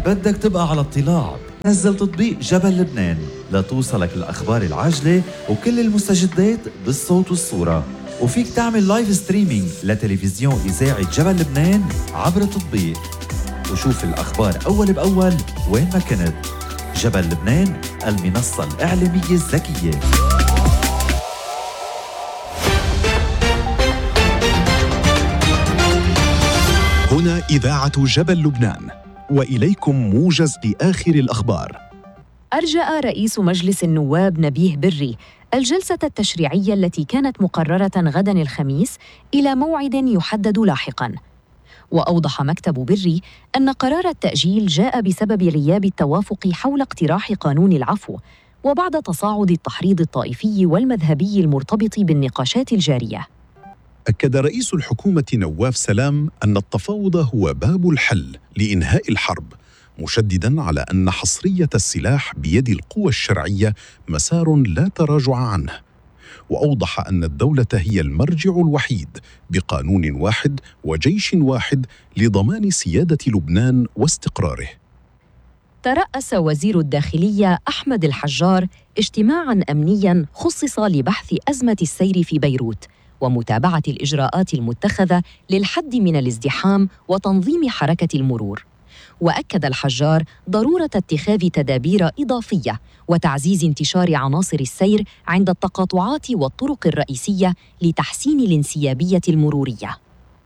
بدك تبقى على اطلاع، نزل تطبيق جبل لبنان لتوصلك الأخبار العاجلة وكل المستجدات بالصوت والصورة. وفيك تعمل لايف ستريمينج لتلفزيون إذاعة جبل لبنان عبر التطبيق، وشوف الأخبار أول بأول وين ما كنت. جبل لبنان، المنصة الإعلامية الذكية. هنا إذاعة جبل لبنان، وإليكم موجز لآخر الأخبار. أرجأ رئيس مجلس النواب نبيه بري الجلسة التشريعية التي كانت مقررة غداً الخميس إلى موعد يحدد لاحقاً. وأوضح مكتب بري أن قرار التأجيل جاء بسبب غياب التوافق حول اقتراح قانون العفو، وبعد تصاعد التحريض الطائفي والمذهبي المرتبط بالنقاشات الجارية. أكد رئيس الحكومة نواف سلام أن التفاوض هو باب الحل لإنهاء الحرب، مشدداً على أن حصرية السلاح بيد القوى الشرعية مسار لا تراجع عنه. وأوضح أن الدولة هي المرجع الوحيد بقانون واحد وجيش واحد لضمان سيادة لبنان واستقراره. ترأس وزير الداخلية أحمد الحجار اجتماعاً أمنياً خصص لبحث أزمة السير في بيروت ومتابعة الإجراءات المتخذة للحد من الازدحام وتنظيم حركة المرور. وأكد الحجار ضرورة اتخاذ تدابير إضافية وتعزيز انتشار عناصر السير عند التقاطعات والطرق الرئيسية لتحسين الانسيابية المرورية.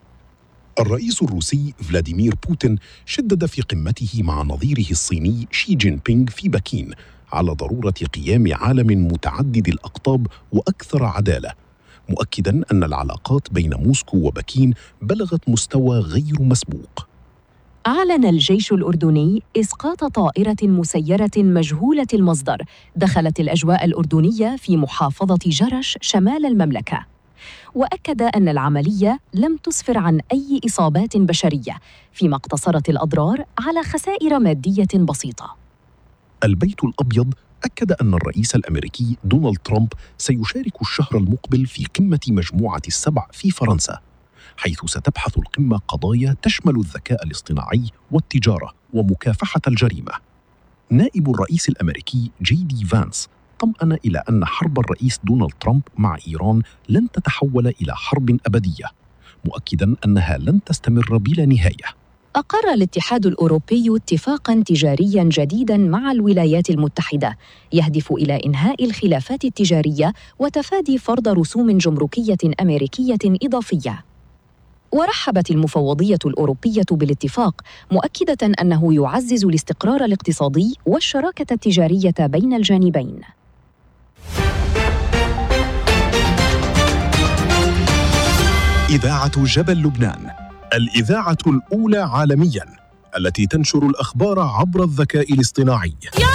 الرئيس الروسي فلاديمير بوتين شدد في قمته مع نظيره الصيني شي جين بينغ في بكين على ضرورة قيام عالم متعدد الأقطاب وأكثر عدالة، مؤكداً أن العلاقات بين موسكو وبكين بلغت مستوى غير مسبوق. أعلن الجيش الأردني إسقاط طائرة مسيرة مجهولة المصدر دخلت الأجواء الأردنية في محافظة جرش شمال المملكة، وأكد أن العملية لم تسفر عن أي إصابات بشرية، فيما اقتصرت الأضرار على خسائر مادية بسيطة. البيت الأبيض أكد أن الرئيس الأمريكي دونالد ترامب سيشارك الشهر المقبل في قمة مجموعة السبع في فرنسا، حيث ستبحث القمة قضايا تشمل الذكاء الاصطناعي والتجارة ومكافحة الجريمة. نائب الرئيس الأمريكي جي دي فانس طمأن إلى أن حرب الرئيس دونالد ترامب مع إيران لن تتحول إلى حرب أبدية، مؤكداً أنها لن تستمر بلا نهاية. أقر الاتحاد الأوروبي اتفاقاً تجارياً جديداً مع الولايات المتحدة يهدف إلى إنهاء الخلافات التجارية وتفادي فرض رسوم جمركية أمريكية إضافية. ورحبت المفوضية الأوروبية بالاتفاق، مؤكدة أنه يعزز الاستقرار الاقتصادي والشراكة التجارية بين الجانبين. إذاعة جبل لبنان، الإذاعة الأولى عالمياً التي تنشر الأخبار عبر الذكاء الاصطناعي.